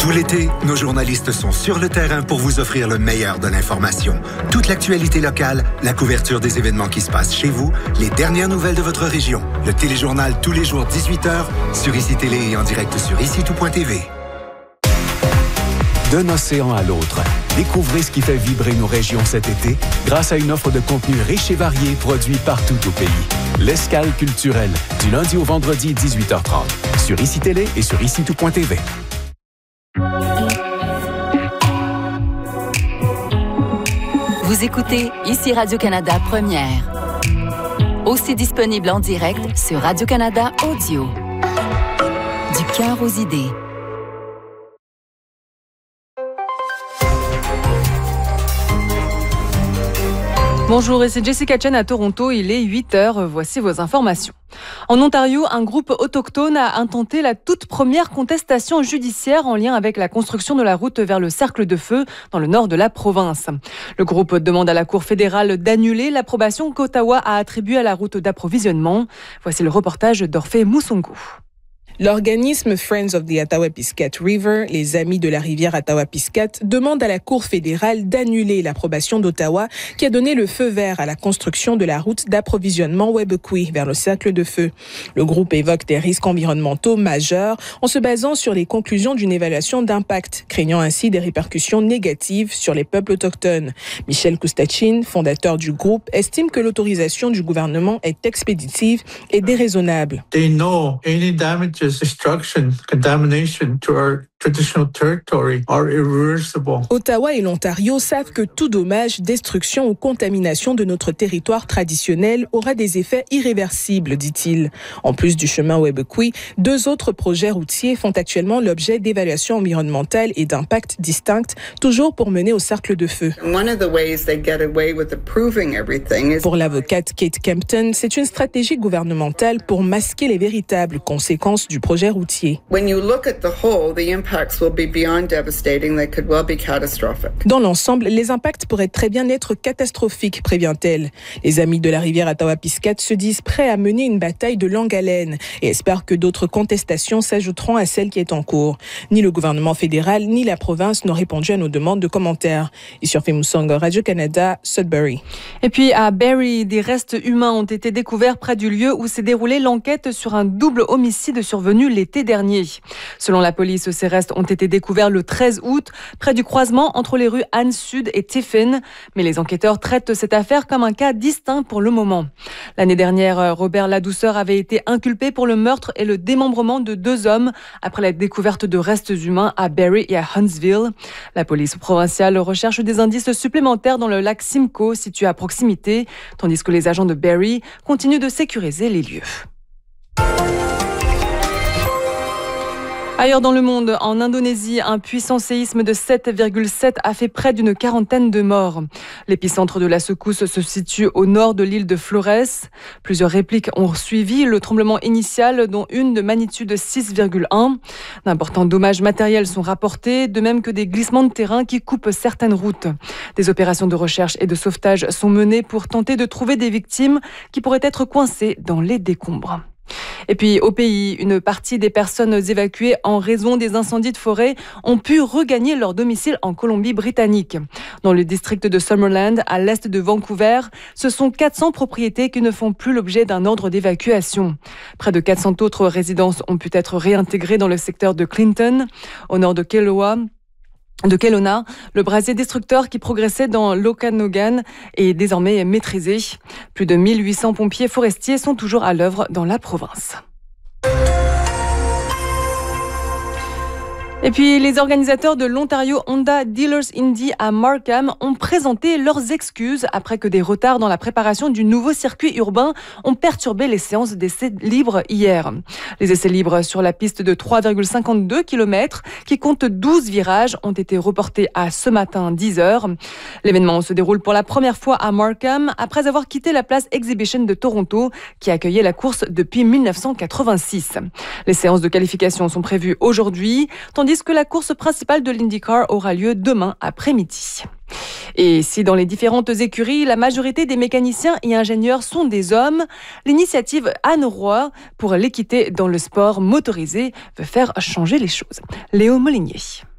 Tout l'été, nos journalistes sont sur le terrain pour vous offrir le meilleur de l'information. Toute l'actualité locale, la couverture des événements qui se passent chez vous, les dernières nouvelles de votre région. Le téléjournal tous les jours 18h sur ICI Télé et en direct sur ICI-tout.tv. D'un océan à l'autre, découvrez ce qui fait vibrer nos régions cet été grâce à une offre de contenu riche et varié produit partout au pays. L'Escale culturelle, du lundi au vendredi 18h30, sur ICI Télé et sur ICI-tout.tv. Vous écoutez ICI Radio-Canada Première. Aussi disponible en direct sur Radio-Canada Audio. Du cœur aux idées. Bonjour, ici Jessica Chen à Toronto. Il est 8h. Voici vos informations. En Ontario, un groupe autochtone a intenté la toute première contestation judiciaire en lien avec la construction de la route vers le Cercle de Feu dans le nord de la province. Le groupe demande à la Cour fédérale d'annuler l'approbation qu'Ottawa a attribuée à la route d'approvisionnement. Voici le reportage d'Orphée Moussongo. L'organisme Friends of the Attawapiskat River, les Amis de la rivière Attawapiskat, demande à la Cour fédérale d'annuler l'approbation d'Ottawa qui a donné le feu vert à la construction de la route d'approvisionnement Webequie vers le Cercle de Feu. Le groupe évoque des risques environnementaux majeurs en se basant sur les conclusions d'une évaluation d'impact, craignant ainsi des répercussions négatives sur les peuples autochtones. Michel Koustachin, fondateur du groupe, estime que l'autorisation du gouvernement est expéditive et déraisonnable. They know any damages, destruction, contamination to our traditional territory are irreversible. Ottawa et l'Ontario savent que tout dommage, destruction ou contamination de notre territoire traditionnel aura des effets irréversibles, dit-il. En plus du chemin Webequie, 2 autres projets routiers font actuellement l'objet d'évaluations environnementales et d'impact distinctes, toujours pour mener au Cercle de Feu. Pour l'avocate Kate Kempton, c'est une stratégie gouvernementale pour masquer les véritables conséquences du projet routier. Dans l'ensemble, les impacts pourraient très bien être catastrophiques, prévient-elle. Les Amis de la rivière Attawapiskat se disent prêts à mener une bataille de longue haleine et espèrent que d'autres contestations s'ajouteront à celle qui est en cours. Ni le gouvernement fédéral ni la province n'ont répondu à nos demandes de commentaires. Et sur Femusongo, Radio-Canada, Sudbury. Et puis à Barrie, des restes humains ont été découverts près du lieu où s'est déroulée l'enquête sur un double homicide survenu l'été dernier. Selon la police, ces restes ont été découverts le 13 août, près du croisement entre les rues Anne-Sud et Tiffin. Mais les enquêteurs traitent cette affaire comme un cas distinct pour le moment. L'année dernière, Robert Ladouceur avait été inculpé pour le meurtre et le démembrement de 2 hommes après la découverte de restes humains à Barrie et à Huntsville. La police provinciale recherche des indices supplémentaires dans le lac Simcoe, situé à proximité, tandis que les agents de Barrie continuent de sécuriser les lieux. Ailleurs dans le monde, en Indonésie, un puissant séisme de 7,7 a fait près d'une 40aine de morts. L'épicentre de la secousse se situe au nord de l'île de Flores. Plusieurs répliques ont suivi le tremblement initial, dont une de magnitude 6,1. D'importants dommages matériels sont rapportés, de même que des glissements de terrain qui coupent certaines routes. Des opérations de recherche et de sauvetage sont menées pour tenter de trouver des victimes qui pourraient être coincées dans les décombres. Et puis au pays, une partie des personnes évacuées en raison des incendies de forêt ont pu regagner leur domicile en Colombie-Britannique. Dans le district de Summerland, à l'est de Vancouver, ce sont 400 propriétés qui ne font plus l'objet d'un ordre d'évacuation. Près de 400 autres résidences ont pu être réintégrées dans le secteur de Clinton, au nord de Kelowna, le brasier destructeur qui progressait dans l'Okanagan est désormais maîtrisé. Plus de 1800 pompiers forestiers sont toujours à l'œuvre dans la province. Et puis, les organisateurs de l'Ontario Honda Dealers Indy à Markham ont présenté leurs excuses après que des retards dans la préparation du nouveau circuit urbain ont perturbé les séances d'essais libres hier. Les essais libres sur la piste de 3,52 km, qui compte 12 virages, ont été reportés à ce matin 10h. L'événement se déroule pour la première fois à Markham après avoir quitté la place Exhibition de Toronto, qui accueillait la course depuis 1986. Les séances de qualification sont prévues aujourd'hui, tandis que la course principale de l'IndyCar aura lieu demain après-midi. Et si dans les différentes écuries, la majorité des mécaniciens et ingénieurs sont des hommes, l'initiative Anne Roy pour l'équité dans le sport motorisé veut faire changer les choses. Léo Molinier.